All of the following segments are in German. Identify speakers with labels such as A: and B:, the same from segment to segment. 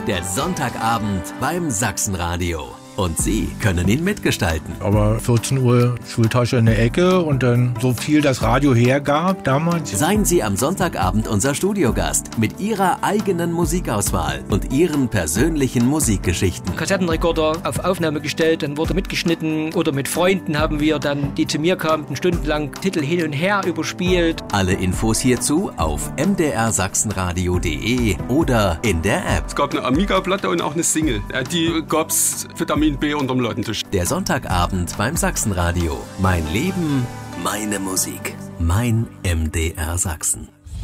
A: Der Sonntagabend beim Sachsenradio. Und Sie können ihn mitgestalten.
B: Aber 14 Uhr Schultasche in der Ecke und dann so viel das Radio hergab damals.
A: Seien Sie am Sonntagabend unser Studiogast mit Ihrer eigenen Musikauswahl und Ihren persönlichen Musikgeschichten.
C: Kassettenrekorder auf Aufnahme gestellt, dann wurde mitgeschnitten oder mit Freunden haben wir dann, die zu mir kamen, stundenlang Titel hin und her überspielt.
A: Alle Infos hierzu auf mdrsachsenradio.de oder in der App.
D: Es gab eine Amiga-Platte und auch eine Single. Die gab's Vitamin B unterm Ladentisch.
A: Der Sonntagabend beim Sachsenradio. Mein Leben, meine Musik. Mein MDR Sachsen.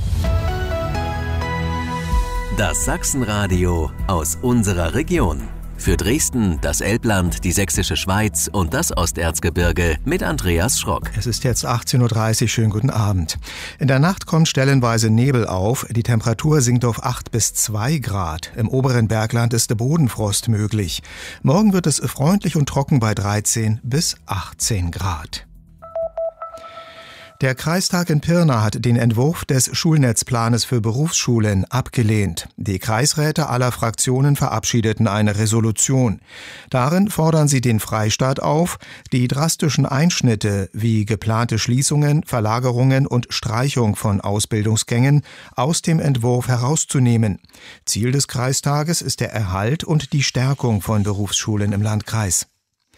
A: Das Sachsenradio aus unserer Region. Für Dresden, das Elbland, die Sächsische Schweiz und das Osterzgebirge mit Andreas Schrock.
E: Es ist jetzt 18.30 Uhr, schönen guten Abend. In der Nacht kommt stellenweise Nebel auf, die Temperatur sinkt auf 8 bis 2 Grad. Im oberen Bergland ist Bodenfrost möglich. Morgen wird es freundlich und trocken bei 13 bis 18 Grad. Der Kreistag in Pirna hat den Entwurf des Schulnetzplanes für Berufsschulen abgelehnt. Die Kreisräte aller Fraktionen verabschiedeten eine Resolution. Darin fordern sie den Freistaat auf, die drastischen Einschnitte wie geplante Schließungen, Verlagerungen und Streichung von Ausbildungsgängen aus dem Entwurf herauszunehmen. Ziel des Kreistages ist der Erhalt und die Stärkung von Berufsschulen im Landkreis.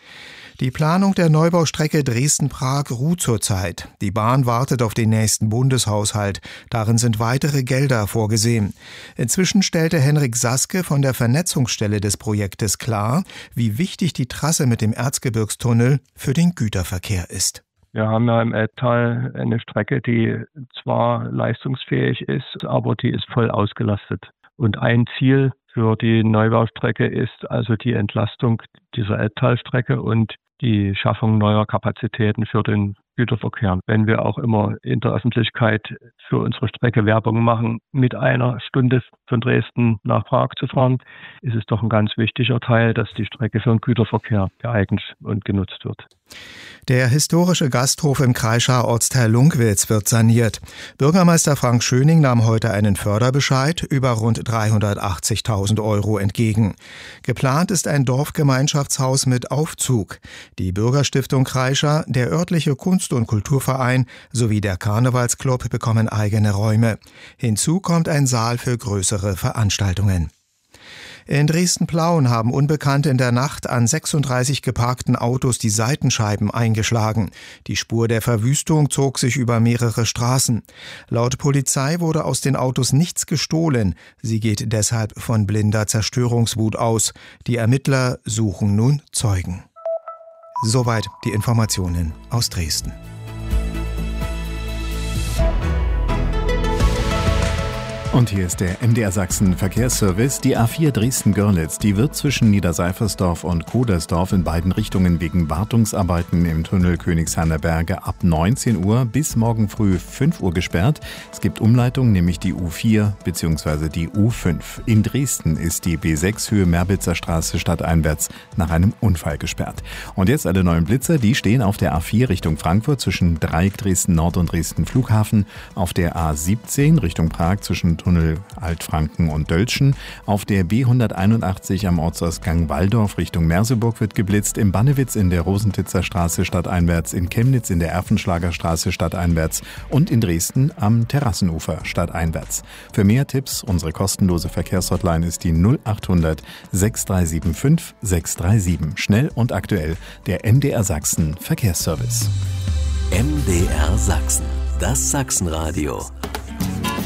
E: Die Planung der Neubaustrecke Dresden-Prag ruht zurzeit. Die Bahn wartet auf den nächsten Bundeshaushalt. Darin sind weitere Gelder vorgesehen. Inzwischen stellte Henrik Saske von der Vernetzungsstelle des Projektes klar, wie wichtig die Trasse mit dem Erzgebirgstunnel für den Güterverkehr ist.
F: Wir haben ja im Elbtal eine Strecke, die zwar leistungsfähig ist, aber die ist voll ausgelastet. Und ein Ziel für die Neubaustrecke ist also die Entlastung dieser Elbtalstrecke und die Schaffung neuer Kapazitäten für den Güterverkehr. Wenn wir auch immer in der Öffentlichkeit für unsere Strecke Werbung machen, mit einer Stunde von Dresden nach Prag zu fahren, ist es doch ein ganz wichtiger Teil, dass die Strecke für den Güterverkehr geeignet und genutzt wird.
E: Der historische Gasthof im Kreischer Ortsteil Lunkwitz wird saniert. Bürgermeister Frank Schöning nahm heute einen Förderbescheid über rund 380.000 € entgegen. Geplant ist ein Dorfgemeinschaftshaus mit Aufzug. Die Bürgerstiftung Kreischer, der örtliche Kunst- und Kulturverein sowie der Karnevalsclub bekommen eigene Räume. Hinzu kommt ein Saal für größere Veranstaltungen. In Dresden-Plauen haben Unbekannte in der Nacht an 36 geparkten Autos die Seitenscheiben eingeschlagen. Die Spur der Verwüstung zog sich über mehrere Straßen. Laut Polizei wurde aus den Autos nichts gestohlen. Sie geht deshalb von blinder Zerstörungswut aus. Die Ermittler suchen nun Zeugen. Soweit die Informationen aus Dresden.
G: Und hier ist der MDR Sachsen Verkehrsservice. Die A4 Dresden-Görlitz, die wird zwischen Niederseifersdorf und Kodersdorf in beiden Richtungen wegen Wartungsarbeiten im Tunnel Königshainer Berge ab 19 Uhr bis morgen früh 5 Uhr gesperrt. Es gibt Umleitungen, nämlich die U4 bzw. die U5. In Dresden ist die B6 Höhe Merbitzer Straße stadteinwärts nach einem Unfall gesperrt. Und jetzt alle neuen Blitzer, die stehen auf der A4 Richtung Frankfurt zwischen Dreieck Dresden Nord und Dresden Flughafen, auf der A17 Richtung Prag zwischen Tunnel Altfranken und Dölzschen. Auf der B181 am Ortsausgang Walldorf Richtung Merseburg wird geblitzt. Im Bannewitz in der Rosentitzer Straße stadteinwärts, in Chemnitz in der Erfenschlager Straße stadteinwärts und in Dresden am Terrassenufer stadteinwärts. Für mehr Tipps, unsere kostenlose Verkehrshotline ist die 0800 6375 637. Schnell und aktuell der MDR Sachsen Verkehrsservice.
A: MDR Sachsen, das Sachsenradio.